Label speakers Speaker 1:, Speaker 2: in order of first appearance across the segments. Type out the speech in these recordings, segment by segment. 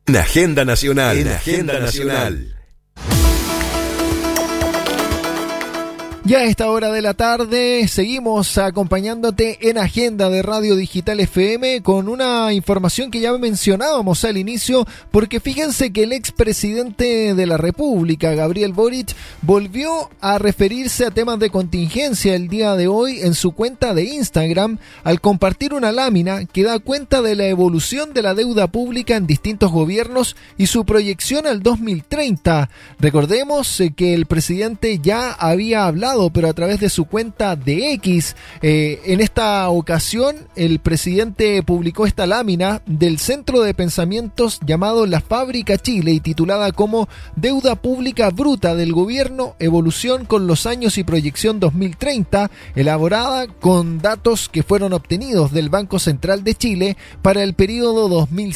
Speaker 1: En Agenda Nacional. En Agenda Nacional.
Speaker 2: Ya a esta hora de la tarde seguimos acompañándote en Agenda de Radio Digital FM con una información que ya mencionábamos al inicio, porque fíjense que el expresidente de la República, Gabriel Boric, volvió a referirse a temas de contingencia el día de hoy en su cuenta de Instagram al compartir una lámina que da cuenta de la evolución de la deuda pública en distintos gobiernos y su proyección al 2030. Recordemos que el presidente ya había hablado, pero a través de su cuenta de X. En esta ocasión, el presidente publicó esta lámina del Centro de Pensamientos llamado La Fábrica Chile y titulada como Deuda Pública Bruta del Gobierno, Evolución con los años y Proyección 2030, elaborada con datos que fueron obtenidos del Banco Central de Chile para el periodo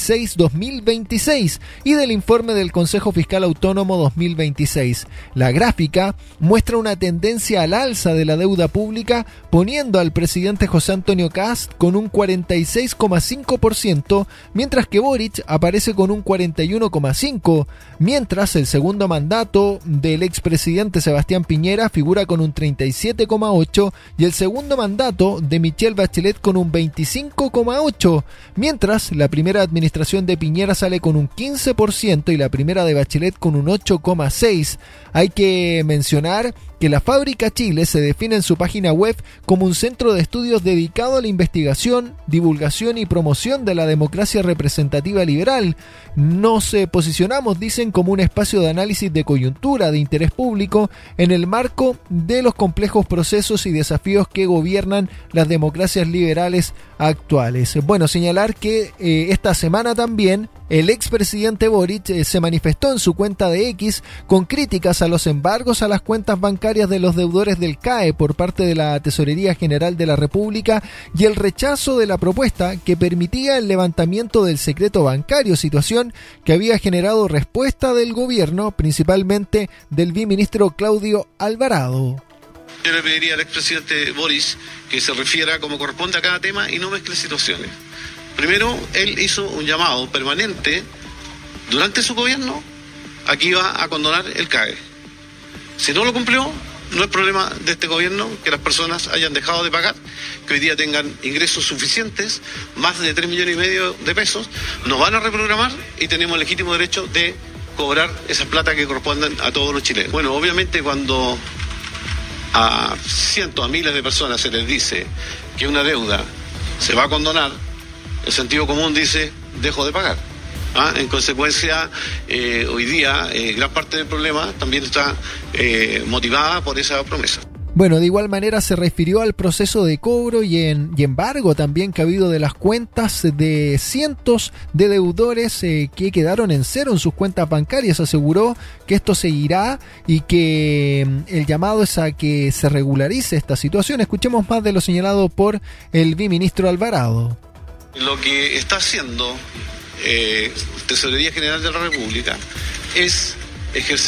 Speaker 2: 2006-2026 y del informe del Consejo Fiscal Autónomo 2026. La gráfica muestra una tendencia al alza de la deuda pública, poniendo al presidente José Antonio Kast con un 46,5%, mientras que Boric aparece con un 41,5%, mientras el segundo mandato del expresidente Sebastián Piñera figura con un 37,8% y el segundo mandato de Michelle Bachelet con un 25,8%, mientras la primera administración de Piñera sale con un 15% y la primera de Bachelet con un 8,6%. Hay que mencionar que la Fábrica Chile se define en su página web como un centro de estudios dedicado a la investigación, divulgación y promoción de la democracia representativa liberal. Nos posicionamos, dicen, como un espacio de análisis de coyuntura de interés público en el marco de los complejos procesos y desafíos que gobiernan las democracias liberales actuales. Bueno, señalar que esta semana también el expresidente Boric se manifestó en su cuenta de X con críticas a los embargos a las cuentas bancarias de los deudores del CAE por parte de la Tesorería General de la República y el rechazo de la propuesta que permitía el levantamiento del secreto bancario, situación que había generado respuesta del gobierno, principalmente del viceministro Claudio Alvarado.
Speaker 3: Yo le pediría al expresidente Boris que se refiera como corresponde a cada tema y no mezcle situaciones. Primero, él hizo un llamado permanente durante su gobierno a que iba a condonar el CAE. Si no lo cumplió, no es problema de este gobierno que las personas hayan dejado de pagar, que hoy día tengan ingresos suficientes, más de 3,5 millones de pesos, nos van a reprogramar y tenemos el legítimo derecho de cobrar esas plata que corresponden a todos los chilenos. Bueno, obviamente cuando a cientos, a miles de personas se les dice que una deuda se va a condonar, el sentido común dice, dejo de pagar. En consecuencia, hoy día gran parte del problema también está motivada por esa promesa.
Speaker 2: Bueno, de igual manera se refirió al proceso de cobro y embargo también que ha habido de las cuentas de cientos de deudores que quedaron en cero en sus cuentas bancarias. Aseguró que esto seguirá y que el llamado es a que se regularice esta situación. Escuchemos más de lo señalado por el viceministro Alvarado.
Speaker 3: Lo que está haciendo Tesorería General de la República es ejercer